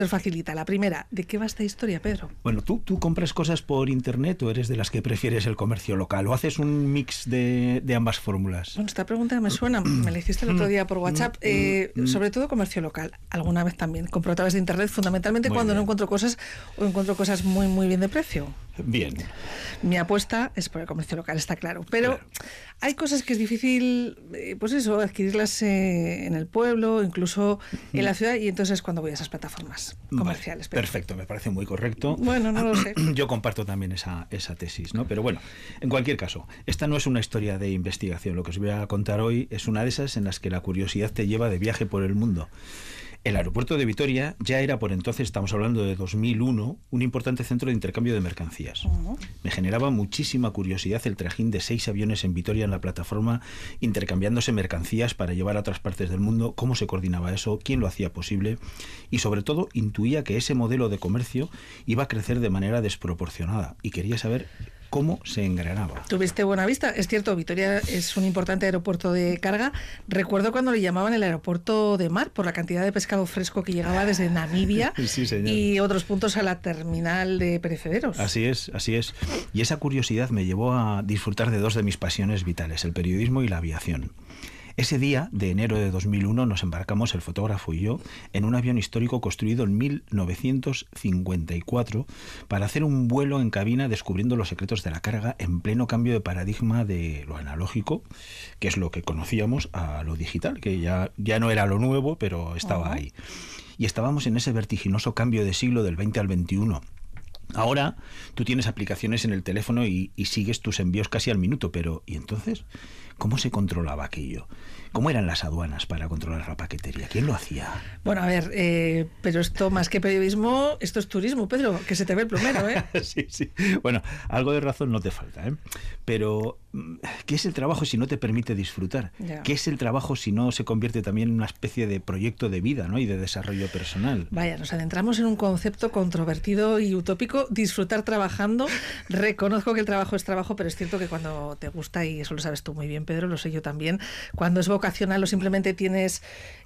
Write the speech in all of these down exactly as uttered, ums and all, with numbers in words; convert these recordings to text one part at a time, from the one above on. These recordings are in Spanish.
facilita. La primera, ¿de qué va esta historia, Pedro? Bueno, ¿tú, tú compras cosas por internet o eres de las que prefieres el comercio local? ¿O haces un mix de, de ambas fórmulas? Bueno, esta pregunta me suena, me la hiciste el otro día por WhatsApp, eh, sobre todo comercio local, alguna vez también. Compro a través de internet, fundamentalmente muy cuando bien. no encuentro cosas o encuentro cosas muy, muy bien de precio. Bien. Mi apuesta es por el comercio local, está claro. Pero claro. hay cosas que es difícil, eh, pues eso, adquirirlas eh, en el pueblo, incluso en la ciudad, y entonces es cuando voy a esas plataformas comerciales. Vale, perfecto, me parece muy correcto. Bueno, no lo sé. Yo comparto también esa, esa tesis, ¿no? Pero bueno, en cualquier caso, esta no es una historia de investigación. Lo que os voy a contar hoy es una de esas en las que la curiosidad te lleva de viaje por el mundo. El aeropuerto de Vitoria ya era por entonces, estamos hablando de dos mil uno, un importante centro de intercambio de mercancías. Uh-huh. Me generaba muchísima curiosidad el trajín de seis aviones en Vitoria en la plataforma, intercambiándose mercancías para llevar a otras partes del mundo, cómo se coordinaba eso, quién lo hacía posible, y sobre todo intuía que ese modelo de comercio iba a crecer de manera desproporcionada, y quería saber cómo se engranaba. Tuviste buena vista. Es cierto, Vitoria es un importante aeropuerto de carga. Recuerdo cuando le llamaban el aeropuerto de mar por la cantidad de pescado fresco que llegaba desde Namibia sí, y otros puntos a la terminal de perecederos. Así es, así es. Y esa curiosidad me llevó a disfrutar de dos de mis pasiones vitales, el periodismo y la aviación. Ese día de enero de dos mil uno nos embarcamos, el fotógrafo y yo, en un avión histórico construido en mil novecientos cincuenta y cuatro para hacer un vuelo en cabina descubriendo los secretos de la carga en pleno cambio de paradigma de lo analógico, que es lo que conocíamos, a lo digital, que ya, ya no era lo nuevo, pero estaba uh-huh. ahí. Y estábamos en ese vertiginoso cambio de siglo del veinte al veintiuno. Ahora tú tienes aplicaciones en el teléfono y, y sigues tus envíos casi al minuto, pero ¿y entonces? ¿Cómo se controlaba aquello? ¿Cómo eran las aduanas para controlar la paquetería? ¿Quién lo hacía? Bueno, a ver, eh, pero esto más que periodismo, esto es turismo, Pedro, que se te ve el plumero, ¿eh? sí, sí. Bueno, algo de razón no te falta, ¿eh? Pero, ¿qué es el trabajo si no te permite disfrutar? Ya. ¿Qué es el trabajo si no se convierte también en una especie de proyecto de vida, ¿no? Y de desarrollo personal? Vaya, nos adentramos en un concepto controvertido y utópico, disfrutar trabajando. Reconozco que el trabajo es trabajo, pero es cierto que cuando te gusta, y eso lo sabes tú muy bien, Pedro, lo sé yo también, cuando es vocacional o simplemente tienes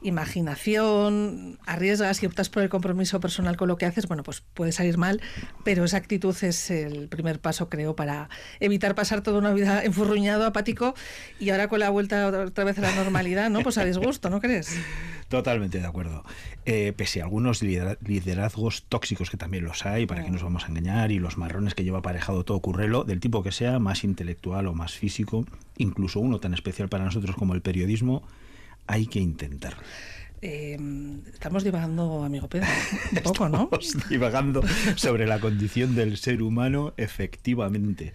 imaginación, arriesgas y optas por el compromiso personal con lo que haces, bueno, pues puede salir mal, pero esa actitud es el primer paso, creo, para evitar pasar toda una vida enfurruñado, apático, y ahora con la vuelta otra vez a la normalidad, ¿no? Pues a disgusto, ¿no crees? Totalmente de acuerdo. Eh, pese a algunos liderazgos tóxicos, que también los hay, para que nos vamos a engañar, y los marrones que lleva aparejado todo currelo, del tipo que sea, más intelectual o más físico, incluso uno tan especial para nosotros como el periodismo, hay que intentarlo. Eh, estamos divagando, amigo Pedro, un poco, ¿no? Estamos divagando sobre la condición del ser humano, efectivamente.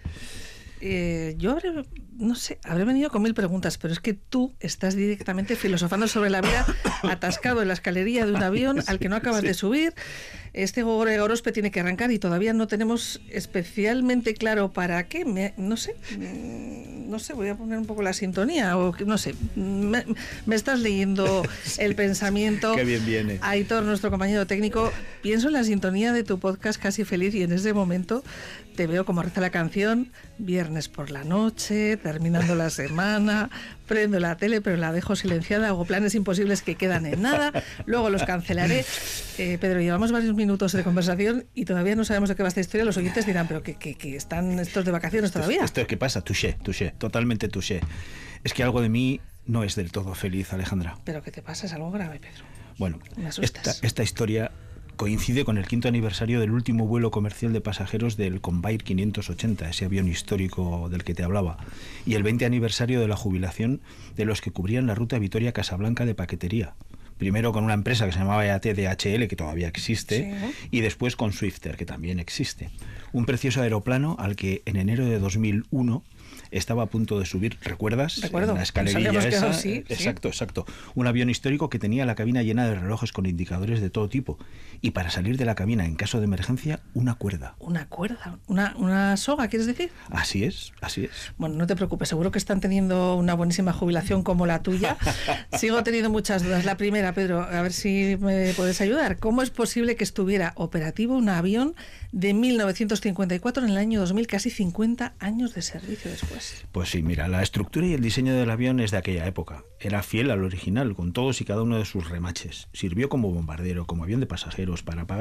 Eh, yo habré, no sé, habré venido con mil preguntas, pero es que tú estás directamente filosofando sobre la vida, atascado en la escalería de un avión al que no acabas sí. de subir. Este Gorospe tiene que arrancar y todavía no tenemos especialmente claro para qué. Me, no sé, no sé, voy a poner un poco la sintonía o no sé. Me, me estás leyendo el pensamiento. Qué bien viene. Aitor, nuestro compañero técnico, pienso en la sintonía de tu podcast Casi Feliz y en ese momento te veo como reza la canción, viernes por la noche, terminando la semana, prendo la tele pero la dejo silenciada, hago planes imposibles que quedan en nada, luego los cancelaré. Eh, Pedro, llevamos varios minutos de conversación y todavía no sabemos de qué va esta historia. Los oyentes dirán, pero que, que, que están estos de vacaciones todavía. Esto es que pasa, touché, touché, totalmente touché. Es que algo de mí no es del todo feliz, Alejandra. ¿Pero qué te pasa? Es algo grave, Pedro. Bueno, esta, esta historia coincide con el quinto aniversario del último vuelo comercial de pasajeros del Convair quinientos ochenta, ese avión histórico del que te hablaba, y el veinte aniversario de la jubilación de los que cubrían la ruta Vitoria-Casablanca de paquetería. Primero con una empresa que se llamaba E A T D H L, que todavía existe, sí. y después con Swifter, que también existe. Un precioso aeroplano al que en enero de dos mil uno estaba a punto de subir, ¿recuerdas? Recuerdo. En la escalerilla esa. Quedado, sí, exacto, sí. exacto. Un avión histórico que tenía la cabina llena de relojes con indicadores de todo tipo. Y para salir de la cabina en caso de emergencia, una cuerda. ¿Una cuerda? ¿Una, una soga, quieres decir? Así es, así es. Bueno, no te preocupes, seguro que están teniendo una buenísima jubilación como la tuya. Sigo teniendo muchas dudas. La primera, Pedro, a ver si me puedes ayudar. ¿Cómo es posible que estuviera operativo un avión de mil novecientos cincuenta y cuatro en el año dos mil, casi cincuenta años de servicio después? entonces? Pues sí, mira, la estructura y el diseño del avión es de aquella época. Era fiel al original, con todos y cada uno de sus remaches. Sirvió como bombardero, como avión de pasajeros, para apagar